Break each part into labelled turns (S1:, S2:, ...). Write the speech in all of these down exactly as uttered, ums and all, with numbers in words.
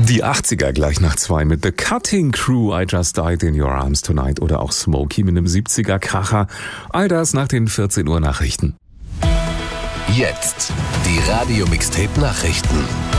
S1: Die achtziger gleich nach zwei mit The Cutting Crew, I Just Died in Your Arms Tonight oder auch Smokey mit einem siebziger Kracher. All das nach den vierzehn Uhr Nachrichten.
S2: Jetzt die Radio-Mixtape-Nachrichten.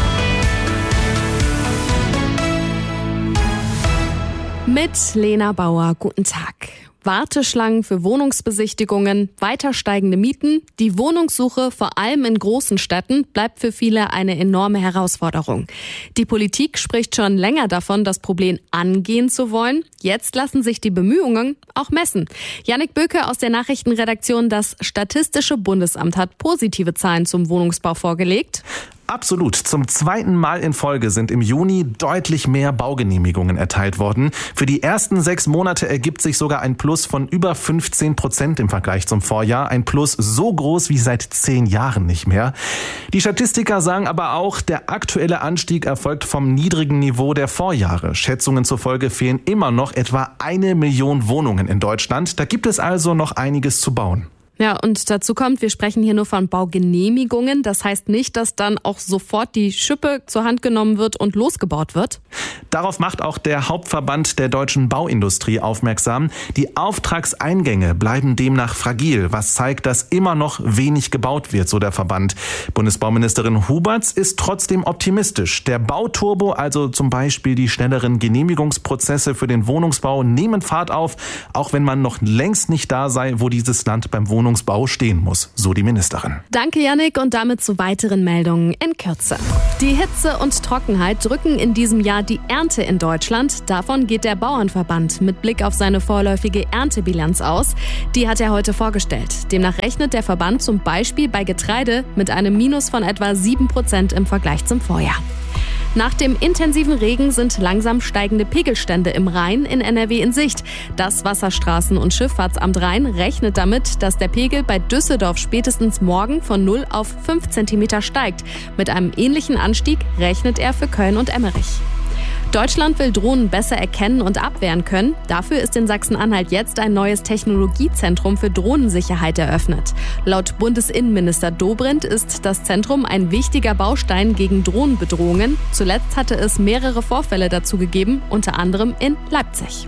S3: Mit Lena Bauer, guten Tag. Warteschlangen für Wohnungsbesichtigungen, weiter steigende Mieten, die Wohnungssuche vor allem in großen Städten bleibt für viele eine enorme Herausforderung. Die Politik spricht schon länger davon, das Problem angehen zu wollen. Jetzt lassen sich die Bemühungen auch messen. Jannik Böke aus der Nachrichtenredaktion, das Statistische Bundesamt hat positive Zahlen zum Wohnungsbau vorgelegt.
S4: Absolut. Zum zweiten Mal in Folge sind im Juni deutlich mehr Baugenehmigungen erteilt worden. Für die ersten sechs Monate ergibt sich sogar ein Plus von über fünfzehn Prozent im Vergleich zum Vorjahr. Ein Plus so groß wie seit zehn Jahren nicht mehr. Die Statistiker sagen aber auch, der aktuelle Anstieg erfolgt vom niedrigen Niveau der Vorjahre. Schätzungen zufolge fehlen immer noch etwa eine Million Wohnungen in Deutschland. Da gibt es also noch einiges zu bauen.
S3: Ja, und dazu kommt, wir sprechen hier nur von Baugenehmigungen. Das heißt nicht, dass dann auch sofort die Schippe zur Hand genommen wird und losgebaut wird.
S4: Darauf macht auch der Hauptverband der deutschen Bauindustrie aufmerksam. Die Auftragseingänge bleiben demnach fragil, was zeigt, dass immer noch wenig gebaut wird, so der Verband. Bundesbauministerin Huberts ist trotzdem optimistisch. Der Bauturbo, also zum Beispiel die schnelleren Genehmigungsprozesse für den Wohnungsbau, nehmen Fahrt auf, auch wenn man noch längst nicht da sei, wo dieses Land beim Wohnungsbau Wohnungsbau stehen muss, so die Ministerin.
S3: Danke, Jannik, und damit zu weiteren Meldungen in Kürze. Die Hitze und Trockenheit drücken in diesem Jahr die Ernte in Deutschland. Davon geht der Bauernverband mit Blick auf seine vorläufige Erntebilanz aus. Die hat er heute vorgestellt. Demnach rechnet der Verband zum Beispiel bei Getreide mit einem Minus von etwa sieben Prozent im Vergleich zum Vorjahr. Nach dem intensiven Regen sind langsam steigende Pegelstände im Rhein in N R W in Sicht. Das Wasserstraßen- und Schifffahrtsamt Rhein rechnet damit, dass der Pegel bei Düsseldorf spätestens morgen von null auf fünf Zentimeter steigt. Mit einem ähnlichen Anstieg rechnet er für Köln und Emmerich. Deutschland will Drohnen besser erkennen und abwehren können. Dafür ist in Sachsen-Anhalt jetzt ein neues Technologiezentrum für Drohnensicherheit eröffnet. Laut Bundesinnenminister Dobrindt ist das Zentrum ein wichtiger Baustein gegen Drohnenbedrohungen. Zuletzt hatte es mehrere Vorfälle dazu gegeben, unter anderem in Leipzig.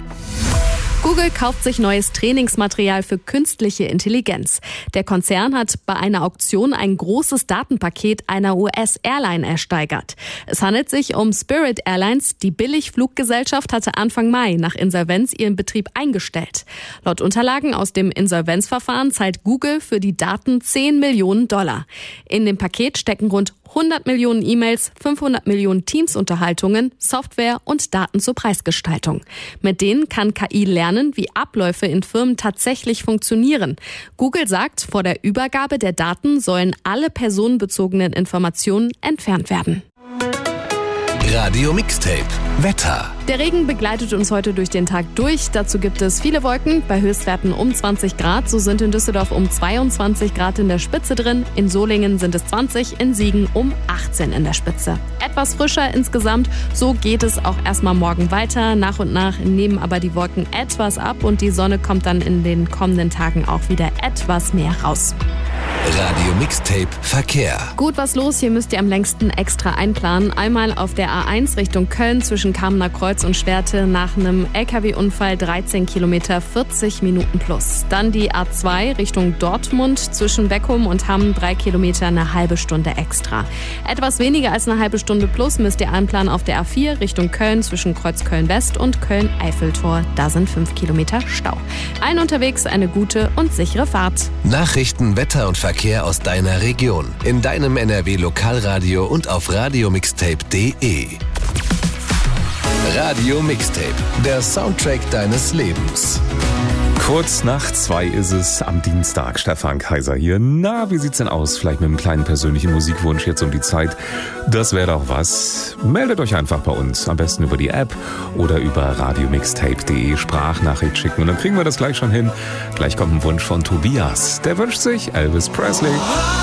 S3: Google kauft sich neues Trainingsmaterial für künstliche Intelligenz. Der Konzern hat bei einer Auktion ein großes Datenpaket einer U S-Airline ersteigert. Es handelt sich um Spirit Airlines. Die Billigfluggesellschaft hatte Anfang Mai nach Insolvenz ihren Betrieb eingestellt. Laut Unterlagen aus dem Insolvenzverfahren zahlt Google für die Daten zehn Millionen Dollar. In dem Paket stecken rund hundert Millionen E-Mails, fünfhundert Millionen Teams-Unterhaltungen, Software und Daten zur Preisgestaltung. Mit denen kann K I lernen, wie Abläufe in Firmen tatsächlich funktionieren. Google sagt, vor der Übergabe der Daten sollen alle personenbezogenen Informationen entfernt werden.
S2: Radio Mixtape Wetter.
S3: Der Regen begleitet uns heute durch den Tag durch. Dazu gibt es viele Wolken bei Höchstwerten um zwanzig Grad. So sind in Düsseldorf um zweiundzwanzig Grad in der Spitze drin. In Solingen sind es zwanzig, in Siegen um achtzehn in der Spitze. Etwas frischer insgesamt. So geht es auch erstmal morgen weiter. Nach und nach nehmen aber die Wolken etwas ab und die Sonne kommt dann in den kommenden Tagen auch wieder etwas mehr raus.
S2: Radio Mixtape Verkehr.
S3: Gut was los, hier müsst ihr am längsten extra einplanen. Einmal auf der A eins Richtung Köln zwischen Kamener Kreuz und Schwerte nach einem L K W-Unfall dreizehn Kilometer, vierzig Minuten plus. Dann die A zwei Richtung Dortmund zwischen Beckum und Hamm drei Kilometer, eine halbe Stunde extra. Etwas weniger als eine halbe Stunde plus müsst ihr einplanen auf der A vier Richtung Köln zwischen Kreuzköln-West und Köln-Eiffeltor. Da sind fünf Kilometer Stau. Allen unterwegs eine gute und sichere Fahrt.
S2: Nachrichten, Wetter und Verkehr aus deiner Region. In deinem N R W Lokalradio und auf radiomixtape punkt de. Radio Mixtape, der Soundtrack deines Lebens.
S1: Kurz nach zwei ist es am Dienstag. Stefan Kaiser hier. Na, wie sieht's denn aus? Vielleicht mit einem kleinen persönlichen Musikwunsch jetzt um die Zeit. Das wäre doch was. Meldet euch einfach bei uns. Am besten über die App oder über radiomixtape punkt de Sprachnachricht schicken. Und dann kriegen wir das gleich schon hin. Gleich kommt ein Wunsch von Tobias. Der wünscht sich Elvis Presley.